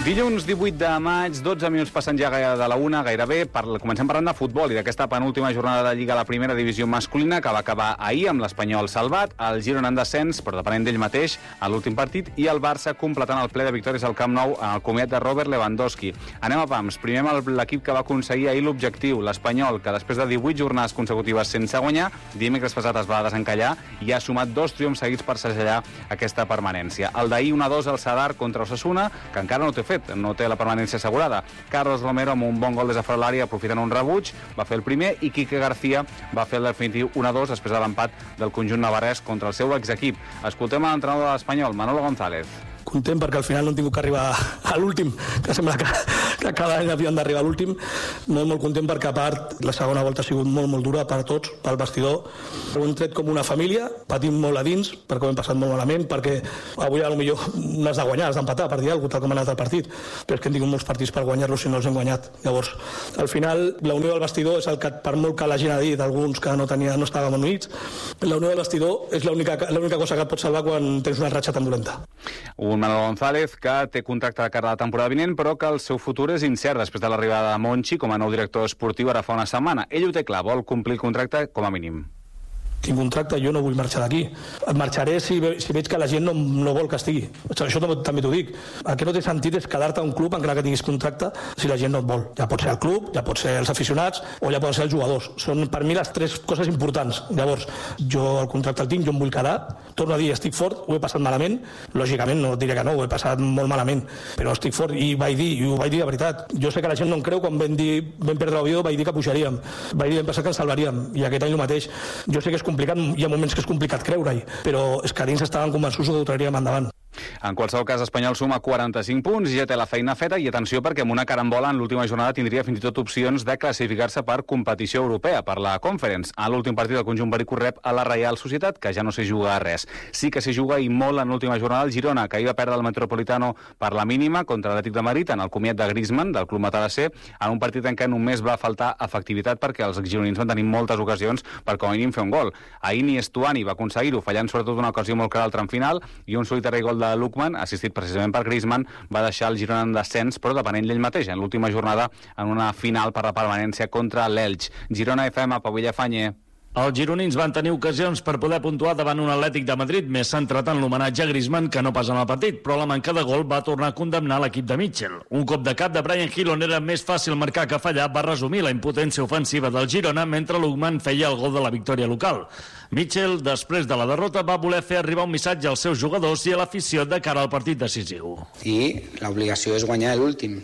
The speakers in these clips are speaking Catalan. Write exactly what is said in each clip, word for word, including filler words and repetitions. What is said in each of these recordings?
Dilluns divuit de maig, dotze minuts passen ja de la una, gairebé. Comencem parlant de futbol i d'aquesta penúltima jornada de Lliga a la primera divisió masculina, que va acabar ahir amb l'Espanyol salvat, el Girona en descens, però depenent d'ell mateix, a l'últim partit, i el Barça completant el ple de victòries al Camp Nou en el comiat de Robert Lewandowski. Anem a pams. Primer amb l'equip que va aconseguir ahir l'objectiu, l'Espanyol, que després de divuit jornades consecutives sense guanyar, dimecres passat es va desencallar i ha sumat dos triomfs seguits per segellar aquesta permanència. El d'ahir un a dos al Sadar contra Osasuna, que encara no té fet, no té la permanència assegurada. Carlos Romero, amb un bon gol des de fora de l'àrea, aprofitant un rebuig, va fer el primer, i Quique García va fer el definitiu un a dos després de l'empat del conjunt navarrès contra el seu exequip. Escoltem a l'entrenador de l'Espanyol, Manolo González. Content perquè al final no hem tingut que arribar a l'últim, que sembla que, que cada any havíem d'arribar a l'últim. No, molt content perquè, a part, la segona volta ha sigut molt, molt dura per a tots, pel vestidor. Ho hem tret com una família, patim molt a dins, perquè ho hem passat molt malament, perquè avui a lo millor no has de guanyar, has d'empatar, per dir alguna cosa, tal com ha anat el partit. Però és que hem tingut molts partits per guanyar-los si no els hem guanyat. Llavors, al final, la unió del vestidor és el que, per molt que la gent ha dit, alguns que no, tenia, no estàvem units, la unió del vestidor és l'única cosa que et pot salvar quan tens una ratxa tan dolenta. Un Manolo González que té contracte de cara a la temporada vinent, però que el seu futur és incert després de l'arribada de Monchi com a nou director esportiu ara fa una setmana. Ell ho té clar, vol complir el contracte com a mínim. Tinc contracte, jo no vull marxar d'aquí. Et marxaré si, ve, si veig que la gent no, no vol que estigui. Això també, també t'ho dic. El que no té sentit és quedar-te a un club encara que tinguis contracte si la gent no et vol. Ja pot ser el club, ja pot ser els aficionats o ja poden ser els jugadors. Són per mi les tres coses importants. Llavors, jo el contracte el tinc, jo em vull quedar. Torno a dir, estic fort, ho he passat malament. Lògicament, no et diré que no, ho he passat molt malament. Però estic fort i vaig dir, i ho vaig dir de veritat. Jo sé que la gent no em creu, quan vam, dir, vam perdre l'avió vaig dir que pujaríem. Vaig dir, vam pensar que ens salvaríem. I aquest any el mateix. Jo sé que és complicat, hi ha moments que és complicat creure-hi, però és que dins estaven convençuts que ho traiem endavant. En qualsevol cas, Espanyol suma quaranta-cinc punts i ja té la feina feta, i atenció perquè amb una carambola en l'última jornada tindria fins i tot opcions de classificar-se per competició europea, per la Conference. A l'últim partit del conjunt perico rep a la Reial Societat, que ja no s'hi juga a res. Sí que s'hi juga i molt en l'última jornada el Girona, que ahir va perdre el Metropolitano per la mínima contra l'Atlètic de Madrid en el comiat de Griezmann, del club Matarassé, en un partit en què només va faltar efectivitat perquè els gironins van tenir moltes ocasions per com a mínim fer un gol. Ahir ni Estuani va aconseguir-ho, fallant sobretot una ocasió molt clara al tram final, i un solitari gol de Lukman, assistit precisament per Griezmann, va deixar el Girona en descens, però depenent d'ell mateix, en l'última jornada, en una final per la permanència contra l'Elx. Girona F M, Pau Villafañe. Els gironins van tenir ocasions per poder puntuar davant un Atlètic de Madrid més centrat en l'homenatge a Griezmann que no pas en el partit, però la manca de gol va tornar a condemnar l'equip de Mitchell. Un cop de cap de Bryan Gil on era més fàcil marcar que fallar va resumir la impotència ofensiva del Girona mentre Lukman feia el gol de la victòria local. Mitchell, després de la derrota, va voler fer arribar un missatge als seus jugadors i a l'afició de cara al partit decisiu. I l'obligació és guanyar l'últim.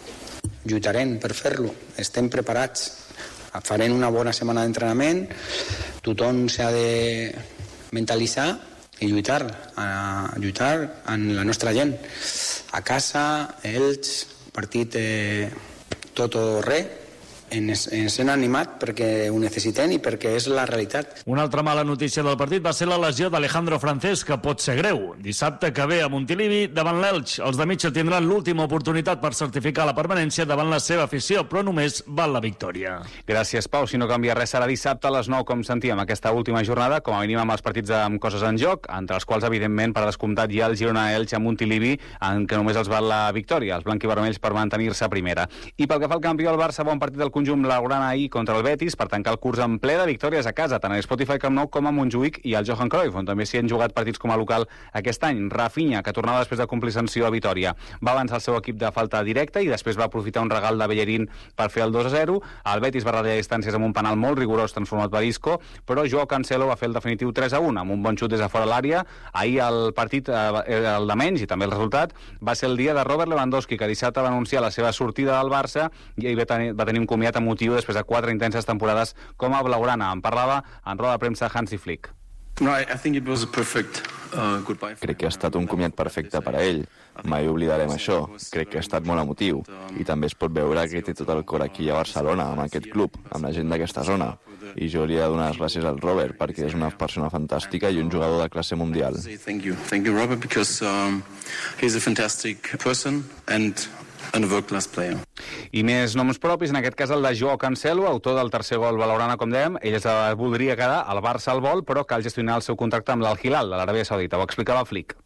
Lluitarem per fer-lo. Estem preparats. Farem una bona setmana d'entrenament, tothom s'ha de mentalitzar i lluitar, a lluitar amb la nostra gent. A casa, ells, partit eh, tot o res, ens, ens hem animat perquè ho necessitem i perquè és la realitat. Una altra mala notícia del partit va ser la lesió d'Alejandro Francés, que pot ser greu. Dissabte que ve a Montilivi davant l'Elx. Els de Mitchell tindran l'última oportunitat per certificar la permanència davant la seva afició, però només val la victòria. Gràcies, Pau. Si no canvia res, serà dissabte a les nou, com sentíem, aquesta última jornada, com a mínim amb els partits amb coses en joc, entre els quals, evidentment, per descomptat, hi ha el Girona-Elx a Montilivi, en què només els val la victòria, els blanquivermells, per mantenir-se a primera. I pel que fa al campió, el Barça, bon partit del conjunt blaugrana ahir contra el Betis per tancar el curs en ple de victòries a casa, tant a Spotify Camp Nou com a Montjuïc i al Johan Cruyff, on també s'hi han jugat partits com a local aquest any. Rafinha, que tornava després de complir sanció a Vitòria, va avançar el seu equip de falta directa i després va aprofitar un regal de Bellerín per fer el dos a zero. El Betis va retallar distàncies amb un penal molt rigorós transformat per Isco, però Joao Cancelo va fer el definitiu tres a un amb un bon xut des de fora l'àrea. Ahir el partit, eh, el de menys, i també el resultat, va ser el dia de Robert Lewandowski, que dissabte va anunciar la seva sortida del Barça i va tenir, va tenir un comiat emotiu després de quatre intenses temporades com a blaugrana. En parlava en roda de premsa Hansi Flick. No, I think it was a perfect, uh, goodbye. Crec que ha estat un comiat perfecte per a ell. Mai oblidarem això. Crec que ha estat molt emotiu. I també es pot veure que té tot el cor aquí a Barcelona, amb aquest club, amb la gent d'aquesta zona. I jo li he de donar les gràcies al Robert, perquè és una persona fantàstica i un jugador de classe mundial. Thank you. Thank you, Robert, because um, he's a fantastic person and and a world-class player. I més noms propis, en aquest cas el de Joao Cancelo, autor del tercer gol blaugrana, com dèiem. Ell es voldria quedar, el Barça al vol, però cal gestionar el seu contracte amb l'Al Hilal, de l'Aràbia Saudita. Ho explicava Flick.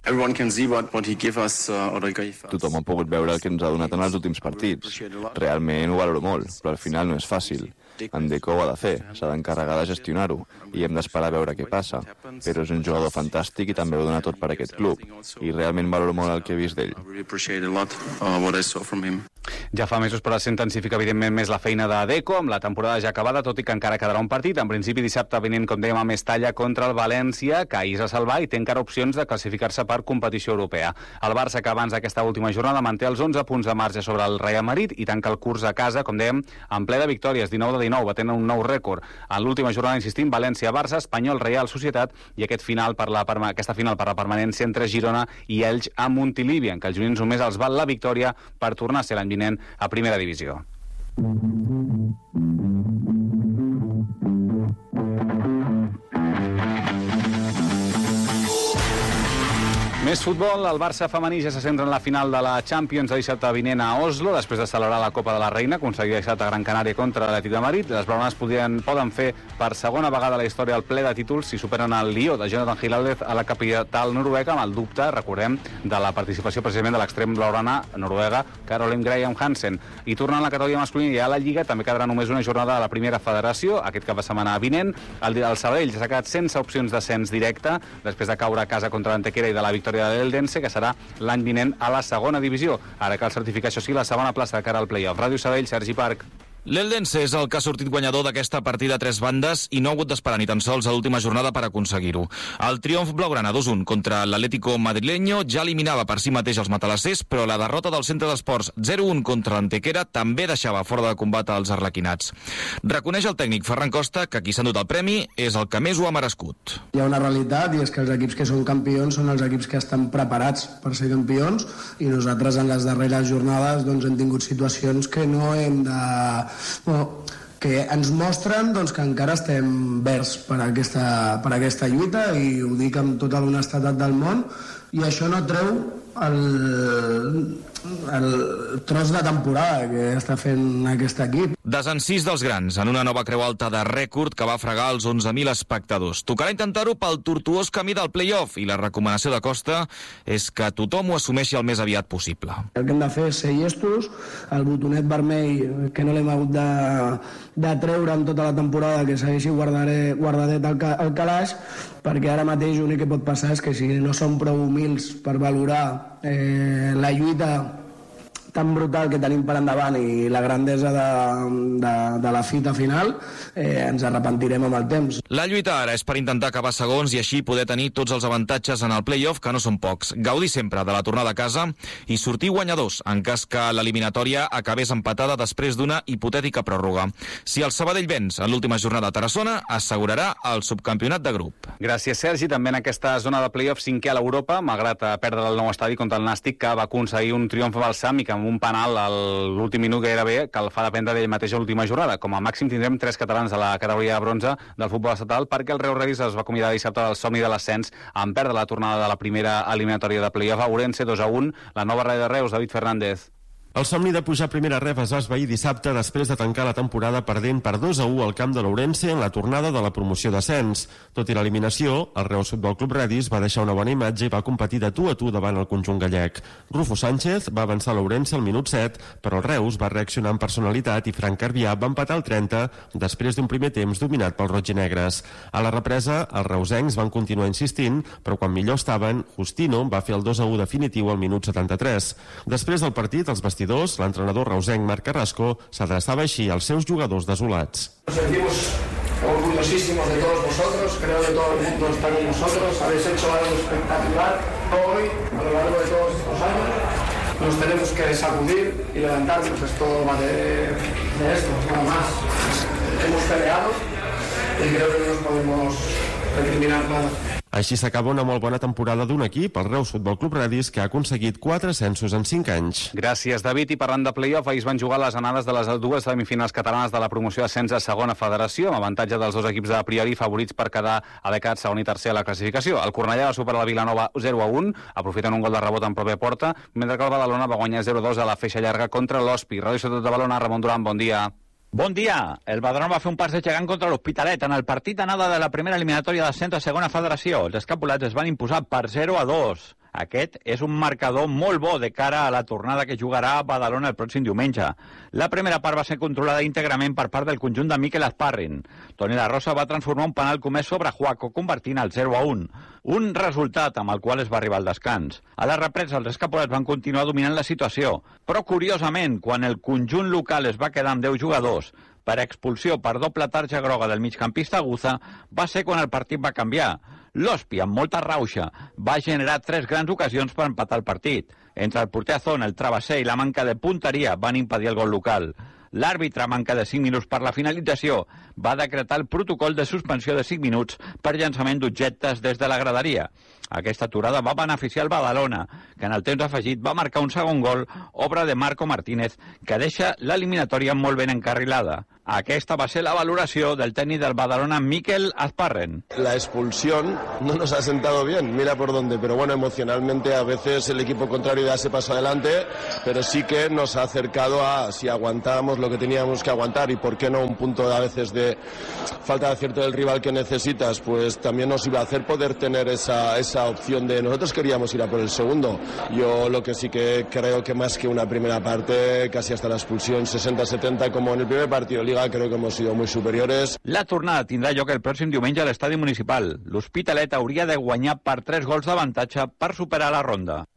Tothom ha pogut veure el que ens ha donat en els últims partits. Realment ho valoro molt, però al final no és fàcil. En Deco ho ha de fer, s'ha d'encarregar de gestionar-ho, i hem d'esperar a veure què passa. Però és un jugador fantàstic i també ho dona tot per aquest club, i realment valoro molt el que he vist d'ell. Ja fa mesos, però s'intensifica evidentment més la feina de Deco, amb la temporada ja acabada, tot i que encara quedarà un partit. En principi, dissabte vinent, com dèiem, a Mestalla contra el València, que ahir es va salvar i té encara opcions de classificar-se per competició europea. El Barça, que abans d'aquesta última jornada manté els onze punts de marge sobre el Real Madrid i tanca el curs a casa, com dèiem, en ple de victòries, dinou de dinou, batent un nou rècord. En l'última jornada, insistim, València-Barça, Espanyol-Real Societat i aquest final per la, per, aquesta final per la permanència entre Girona i Elx a Montilivi, en què els junins només els val la victòria per tornar a ser l'any vinent a primera divisió. Més futbol, el Barça femení ja se centra en la final de la Champions de dissabte vinent a Oslo, després de celebrar la Copa de la Reina, aconseguida dissabte a Gran Canària contra l'Atlètic de Madrid. Les blaugranes podien, poden fer per segona vegada a la història el ple de títols si superen el Lió de Jonathan Gilaudez a la capital noruega, amb el dubte, recordem, de la participació precisament de l'extrem blaugrana noruega Caroline Graham Hansen. I tornant a la categoria masculina i a la Lliga, també quedarà només una jornada de la primera federació, aquest cap de setmana vinent. El, el Sabadell ja s'ha quedat sense opcions d'ascens directe, després de caure a casa contra l'Antequera i de la victòria de l'Eldense, que serà l'any vinent a la segona divisió. Ara cal certificar, això sí, la segona plaça de cara al play-off. Ràdio Sabadell, Sergi Parc. L'Eldense és el que ha sortit guanyador d'aquesta partida a tres bandes i no ha hagut d'esperar ni tan sols a l'última jornada per aconseguir-ho. El triomf blaugrana dos a un contra l'Atlético madrileño ja eliminava per si mateix els matalassers, però la derrota del Centre d'Esports zero a un contra l'Antequera també deixava fora de combat als arlequinats. Reconeix el tècnic Ferran Costa que qui s'ha endut el premi és el que més ho ha merescut. Hi ha una realitat i és que els equips que són campions són els equips que estan preparats per ser campions i nosaltres en les darreres jornades doncs, hem tingut situacions que no hem de Bueno, que ens mostren doncs, que encara estem verds per aquesta, per aquesta lluita i ho dic amb tota l'honestedat del món i això no treu el, el tros de temporada que està fent aquest equip. Desencís dels grans en una nova creu alta de rècord que va fregar els onze mil espectadors. Tocarà intentar-ho pel tortuós camí del play-off i la recomanació de Costa és que tothom ho assumeixi el més aviat possible. El que hem de fer és ser llestos, el botonet vermell que no l'hem hagut de, de treure en tota la temporada, que segueixi guardadet, guardadet al, al calaix, perquè ara mateix l'únic que pot passar és que si no som prou humils per valorar eh, la lluita tan brutal que tenim per endavant i la grandesa de, de, de la fita final, eh, ens arrepentirem amb el temps. La lluita ara és per intentar acabar segons i així poder tenir tots els avantatges en el play-off, que no són pocs. Gaudir sempre de la tornada a casa i sortir guanyadors en cas que l'eliminatòria acabés empatada després d'una hipotètica pròrroga. Si el Sabadell venç en l'última jornada a Tarassona, assegurarà el subcampionat de grup. Gràcies, Sergi. També en aquesta zona de play-off cinquè a l'Europa, malgrat perdre el nou estadi contra el Nàstic, que va aconseguir un triomf balsam i que un penal a l'últim minut gairebé que el fa dependre d'ell mateix a l'última jornada. Com a màxim tindrem tres catalans a la categoria de bronze del futbol estatal perquè el Reus Redis es va acomiadar dissabte del somni de l'ascens en perdre la tornada de la primera eliminatòria de play-off a Ourense dos a un. La nova raia de Reus, David Fernández. El somni de pujar a primera ref es va esvair dissabte després de tancar la temporada perdent per dos a u al camp de l'Ourense en la tornada de la promoció d'ascens. Tot i l'eliminació, el Reus Futbol Club Redis va deixar una bona imatge i va competir de tu a tu davant el conjunt gallec. Rufo Sánchez va avançar l'Ourense al minut set, però el Reus va reaccionar amb personalitat i Frank Carvià va empatar al trenta després d'un primer temps dominat pels roig i negres. A la represa, els reusencs van continuar insistint, però quan millor estaven, Justino va fer el dos a u definitiu al minut setanta-tres. Després del partit, els vestidors l'entrenador reusenc Marc Carrasco s'adreçava així als seus jugadors desolats. Nos sentimos orgullosísimos de todos vosotros, creo que todo el mundo está con nosotros, habéis hecho algo espectacular hoy, a lo largo de todos estos años. Nos tenemos que sacudir y levantarnos, esto va de, de esto, nada más. Hemos peleado y creo que no nos podemos recriminar nada. Així s'acaba una molt bona temporada d'un equip, el Reus Futbol Club Redis, que ha aconseguit quatre ascensos en cinc anys. Gràcies, David. I parlant de play-off, ahir es van jugar les anades de les dues semifinals catalanes de la promoció d'ascens a segona federació, amb avantatge dels dos equips a priori favorits per quedar a becat segon i tercer a la classificació. El Cornellà va superar la Vilanova zero a un, aprofitant un gol de rebot en pròpia porta, mentre que el Badalona va guanyar zero a dos a la feixa llarga contra l'Hospi. Ràdio Ciutat de Badalona, Ramon Duran, bon dia. Bon dia. El Badalona va fer un pas de gegant contra l'Hospitalet en el partit d'anada de la primera eliminatòria d'ascens a segona federació. Els escapulats es van imposar per zero a dos. Aquest és un marcador molt bo de cara a la tornada que jugarà a Badalona el pròxim diumenge. La primera part va ser controlada íntegrament per part del conjunt de Mikel Azparren. Toni La Rosa va transformar un penal comès sobre Juaco, convertint el zero a un. Un resultat amb el qual es va arribar al descans. A la represa, els escapolats van continuar dominant la situació. Però, curiosament, quan el conjunt local es va quedar amb deu jugadors per expulsió per doble tarja groga del migcampista Aguza, va ser quan el partit va canviar. L'Ospi, amb molta rauxa, va generar tres grans ocasions per empatar el partit. Entre el porter Azón, el travesser i la manca de punteria van impedir el gol local. L'àrbitre, a manca de cinc minuts per la finalització, va decretar el protocol de suspensió de cinc minuts per llançament d'objectes des de la graderia. Aquesta aturada va beneficiar el Badalona, que en el temps afegit va marcar un segon gol, obra de Marco Martínez, que deixa l'eliminatòria molt ben encarrilada. Aquesta va ser la valoració del técnico del Badalona, Mikel Azparren. La expulsión no nos ha sentado bien, mira por dónde, pero bueno, emocionalmente a veces el equipo contrario da ese paso adelante, pero sí que nos ha acercado a si aguantábamos lo que teníamos que aguantar y por qué no un punto a veces de falta de acierto del rival que necesitas, pues también nos iba a hacer poder tener esa, esa opción de nosotros queríamos ir a por el segundo. Yo lo que sí que creo que más que una primera parte, casi hasta la expulsión sesenta setenta como en el primer partido de Liga, creo que hemos sido muy superiores. La tornada tindrà lloc el pròxim diumenge a l'estadi municipal. L'Hospitalet hauria de guanyar per tres gols d'avantatge per superar la ronda.